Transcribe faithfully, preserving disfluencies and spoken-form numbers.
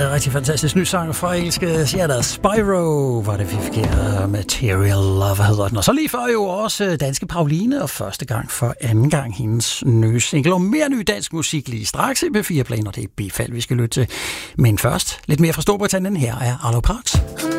rigtig fantastisk ny sang fra engelske Shadow Spyro, var det vi fik her. Material Love hedder den. Og så lige før jo også danske Pauline, og første gang for anden gang hendes nye single. Og mere ny dansk musik lige straks i P fire Play, og det er B-fald, vi skal lytte til. Men først lidt mere fra Storbritannien. Her er Arlo Parks.